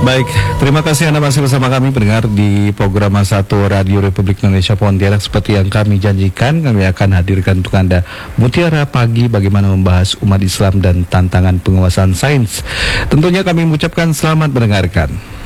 Baik, terima kasih Anda masih bersama kami pendengar di program 1 Radio Republik Indonesia Pontianak. Seperti yang kami janjikan, kami akan hadirkan untuk Anda Mutiara Pagi bagaimana membahas umat Islam dan tantangan penguasaan sains. Tentunya kami mengucapkan selamat mendengarkan.